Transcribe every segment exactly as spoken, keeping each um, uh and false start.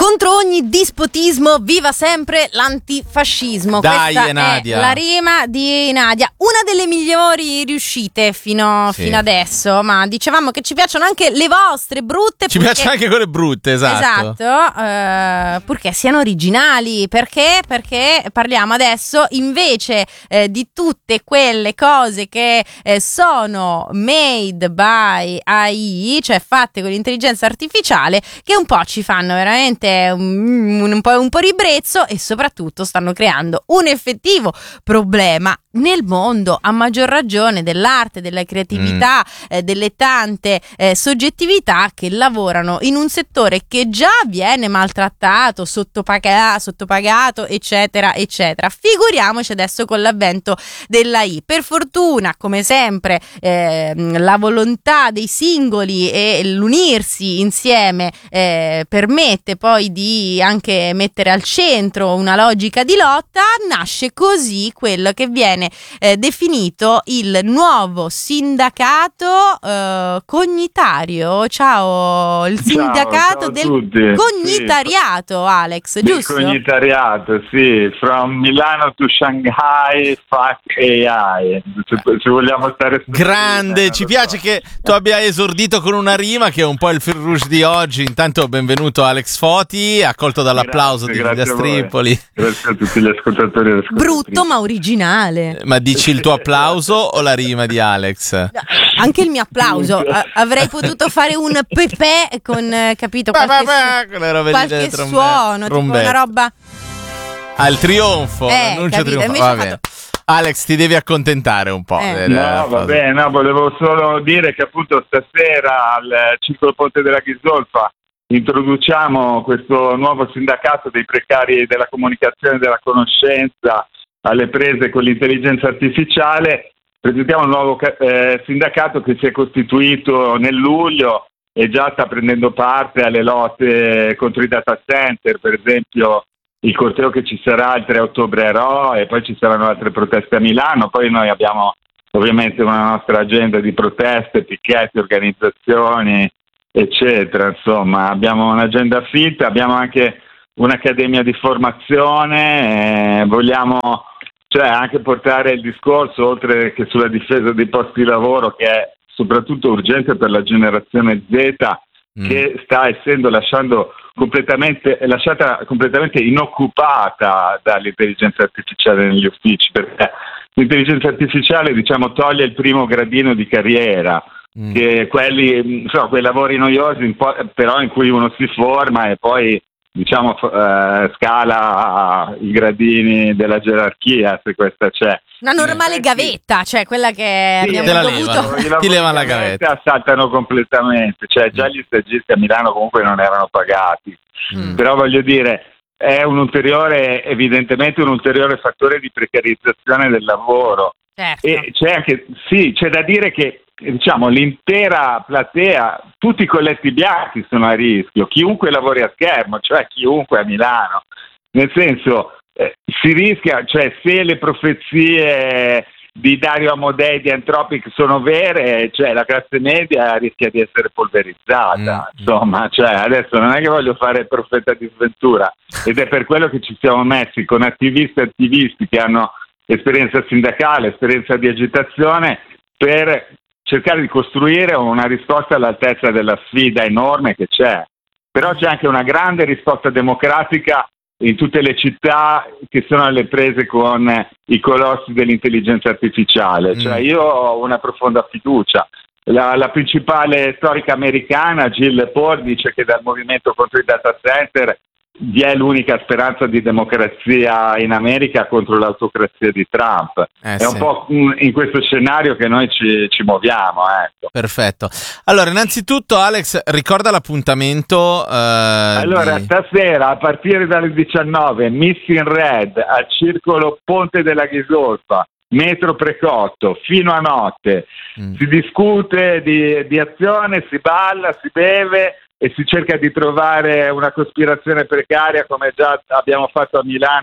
Contro ogni dispotismo, viva sempre l'antifascismo. Dai, Questa Nadia. è la rima di Nadia, una delle migliori riuscite fino, Sì. fino adesso. Ma dicevamo che ci piacciono anche le vostre brutte. Ci purché- piacciono anche quelle brutte, esatto. Esatto, eh, purché siano originali. Perché? Perché parliamo adesso invece eh, di tutte quelle cose che eh, sono made by A I, cioè fatte con l'intelligenza artificiale, che un po' ci fanno veramente un, un, po', un po' ribrezzo e soprattutto stanno creando un effettivo problema nel mondo, a maggior ragione dell'arte, della creatività, mm. eh, delle tante eh, soggettività che lavorano in un settore che già viene maltrattato, sottopagato, sottopagato eccetera eccetera. Figuriamoci adesso con l'avvento dell'A I. Per fortuna, come sempre, eh, la volontà dei singoli e l'unirsi insieme eh, permette poi di anche mettere al centro una logica di lotta. Nasce così quello che viene Eh, definito il nuovo sindacato eh, cognitario. Ciao, il sindacato ciao del tutti. cognitariato, sì. Alex, del giusto? Cognitariato, sì, from Milano to Shanghai, fuck A I, se, se vogliamo stare grande, eh, ci piace so. Che tu abbia esordito con una rima che è un po' il fil rouge di oggi. Intanto benvenuto Alex Foti, accolto dall'applauso grazie, di grazie Strampoli. Grazie a tutti gli ascoltatori e le ascoltatrici. Brutto ma originale. Ma dici il tuo applauso o la rima di Alex? Anche il mio applauso. A- avrei potuto fare un pepe con, eh, capito, qualche, bah, bah, su- qualche trombette, suono, trombette. tipo una roba. Al trionfo, Eh, l'annuncio capito, trionfo. invece Vabbè. fatto- Alex, ti devi accontentare un po'. Eh. delle No, cose. vabbè, no, volevo solo dire che appunto stasera al Circolo Ponte della Ghisolfa introduciamo questo nuovo sindacato dei precari della comunicazione e della conoscenza alle prese con l'intelligenza artificiale. Presentiamo un nuovo eh, sindacato che si è costituito nel luglio e già sta prendendo parte alle lotte contro i data center, per esempio il corteo che ci sarà il tre ottobre a Rho, e poi ci saranno altre proteste a Milano. Poi noi abbiamo ovviamente una nostra agenda di proteste, picchetti, organizzazioni, eccetera. Insomma, abbiamo un'agenda fitta, abbiamo anche un'accademia di formazione, eh, vogliamo cioè anche portare il discorso, oltre che sulla difesa dei posti di lavoro, che è soprattutto urgente per la generazione Z, mm. che sta essendo lasciando completamente lasciata completamente inoccupata dall'intelligenza artificiale negli uffici, perché l'intelligenza artificiale, diciamo, toglie il primo gradino di carriera, mm. che quelli, insomma, quei lavori noiosi, però in cui uno si forma e poi, diciamo, eh, scala i gradini della gerarchia, se questa c'è. Una normale eh, gavetta, cioè quella che sì, abbiamo la dovuto... levano. Ti levano la gavetta. Saltano completamente, cioè già gli stagisti a Milano comunque non erano pagati, mm. però voglio dire, è un ulteriore, evidentemente un ulteriore fattore di precarizzazione del lavoro. Certo. E c'è anche, sì, c'è da dire che, diciamo, l'intera platea, tutti i colletti bianchi sono a rischio, chiunque lavori a schermo, cioè chiunque a Milano, nel senso, eh, si rischia, cioè se le profezie di Dario Amodei di Anthropic sono vere, cioè la classe media rischia di essere polverizzata. Mm. Insomma, cioè adesso non è che voglio fare il profeta di sventura, ed è per quello che ci siamo messi con attivisti e attivisti che hanno esperienza sindacale, esperienza di agitazione, per cercare di costruire una risposta all'altezza della sfida enorme che c'è. Però c'è anche una grande risposta democratica in tutte le città che sono alle prese con i colossi dell'intelligenza artificiale. Mm. Cioè io ho una profonda fiducia. La, la principale storica americana, Jill Paul, dice che dal movimento contro i data center vi è l'unica speranza di democrazia in America contro l'autocrazia di Trump. Eh, è un sì. po' in questo scenario che noi ci, ci muoviamo. Ecco. Perfetto. Allora, innanzitutto, Alex, ricorda l'appuntamento. Eh, allora, di... stasera a partire dalle diciannove, Miss in Red al Circolo Ponte della Ghisolfa, metro Precotto, fino a notte. Mm. Si discute di, di azione, si balla, si beve e si cerca di trovare una cospirazione precaria, come già abbiamo fatto a Milano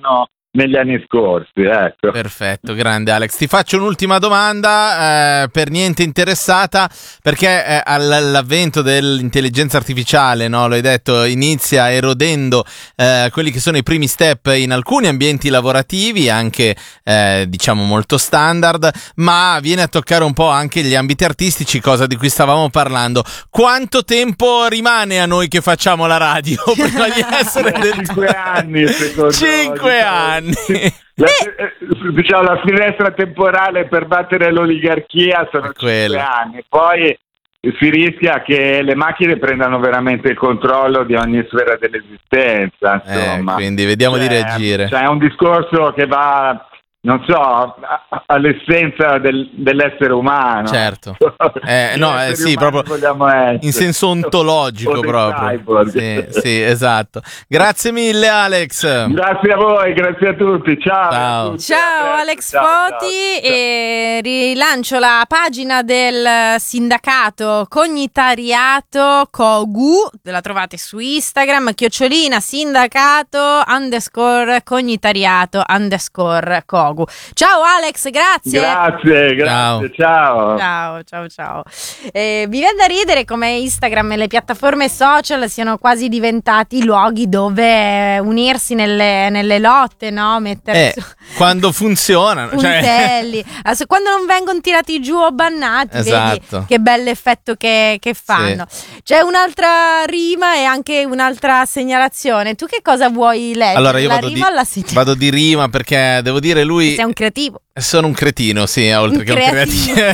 negli anni scorsi, ecco. Perfetto, grande Alex. Ti faccio un'ultima domanda, eh, per niente interessata, perché eh, all'avvento dell'intelligenza artificiale, no, lo hai detto, inizia erodendo eh, quelli che sono i primi step in alcuni ambienti lavorativi, anche eh, diciamo molto standard, ma viene a toccare un po' anche gli ambiti artistici, cosa di cui stavamo parlando. Quanto tempo rimane a noi che facciamo la radio prima di essere del... Cinque anni, secondo Cinque anni. La, diciamo, la finestra temporale per battere l'oligarchia sono cinque anni, poi si rischia che le macchine prendano veramente il controllo di ogni sfera dell'esistenza, insomma. Eh, quindi vediamo cioè, di reagire. Cioè, è un discorso che va, non so, all'essenza del, dell'essere umano. Certo. Eh, no, eh, sì, proprio in senso ontologico proprio. Sì, sì, esatto. Grazie mille Alex. Grazie a voi, grazie a tutti. Ciao. Ciao, tutti. Ciao Alex ciao, Foti, ciao, ciao. E rilancio la pagina del sindacato Cognitariato Cogu, la trovate su Instagram, chiocciolina sindacato underscore cognitariato underscore Cogu. Ciao Alex, grazie. Grazie, grazie, ciao. Ciao, ciao, ciao. Eh, mi viene da ridere come Instagram e le piattaforme social siano quasi diventati luoghi dove unirsi nelle, nelle lotte, no? Mettere Eh, quando funzionano, puntelli. Adesso, quando non vengono tirati giù o bannati, Esatto. vedi che bell'effetto che, che fanno. Sì. C'è un'altra rima e anche un'altra segnalazione. Tu che cosa vuoi leggere? Allora io La vado di, rima o la segnalazione? vado di rima perché devo dire lui... Sei un creativo. Sono un cretino, sì, oltre Un che un creativo.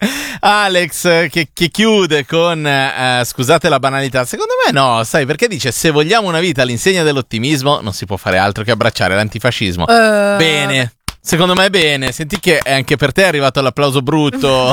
Alex che, che chiude con eh, scusate la banalità, secondo me no, sai perché dice: se vogliamo una vita all'insegna dell'ottimismo non si può fare altro che abbracciare l'antifascismo. Uh... Bene, secondo me bene. Senti che anche per te è arrivato l'applauso brutto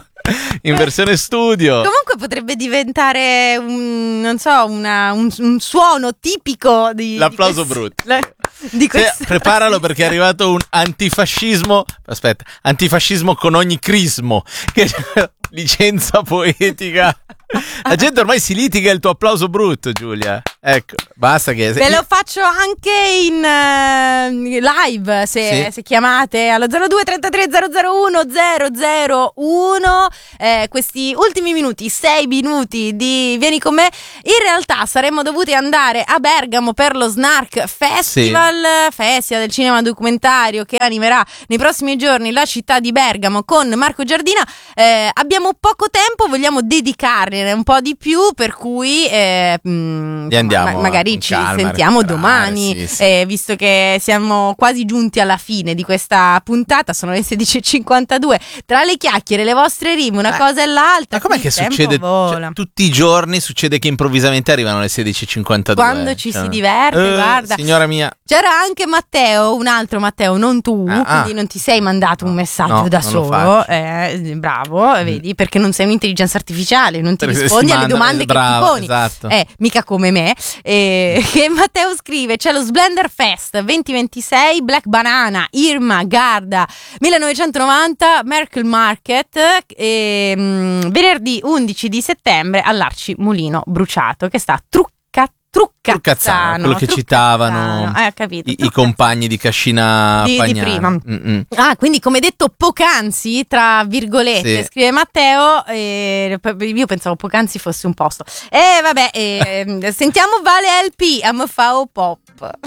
in versione studio. Comunque potrebbe diventare un, non so, una, un, un suono tipico di l'applauso di questo, brutto. la, di Cioè, preparalo perché è arrivato un antifascismo. Aspetta, antifascismo con ogni crismo. Che licenza poetica. La gente ormai si litiga il tuo applauso brutto, Giulia. Ecco, basta che... Ve lo faccio anche in uh, live se, Sì. se chiamate allo zero due trentatré zero zero uno zero zero uno. Eh, questi ultimi minuti, sei minuti di Vieni con me. In realtà saremmo dovuti andare a Bergamo per lo Snark Festival, sì. Festival del cinema documentario che animerà nei prossimi giorni la città di Bergamo con Marco Giardina. Eh, abbiamo poco tempo, vogliamo dedicarne un po' di più, per cui eh, mh, andiamo ma- magari ci calma, sentiamo recuperare, domani, sì, sì. Eh, visto che siamo quasi giunti alla fine di questa puntata, sono le sedici e cinquantadue. Tra le chiacchiere, le vostre rime, una eh, cosa e l'altra. Ma com'è che succede? Cioè, tutti i giorni succede che improvvisamente arrivano le sedici e cinquantadue. Quando ci cioè, si diverte, eh, guarda. Signora mia. C'era anche Matteo, un altro Matteo, non tu, ah, quindi ah. non ti sei mandato un messaggio No, da non lo solo. faccio. Eh, bravo, mm. vedi, perché non sei un'intelligenza artificiale, non ti Perché rispondi si alle manda- domande bravo, che ti poni. esatto. Eh, mica come me. Eh, che Matteo scrive: c'è lo Splendor Fest venti ventisei, Black Banana, Irma, Garda, millenovecentonovanta, Merkel Market, e, mh, venerdì undici di settembre all'Arci Mulino Bruciato, che sta truccando. Truccazzano, quello che Truccazzano. citavano eh, capito, i, i compagni di Cascina di, di Pagnano. prima. Mm-mm. Ah, quindi come detto poc'anzi, tra virgolette, Sì. scrive Matteo, eh, io pensavo poc'anzi fosse un posto. E eh, vabbè, eh, sentiamo Vale L P, Amafao Pop.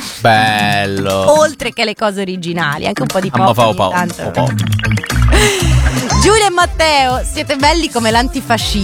Bello. Oltre che le cose originali, anche un po' di pop. Amafao ogni pop. tanto. pop. Giulia e Matteo, siete belli come l'antifascismo.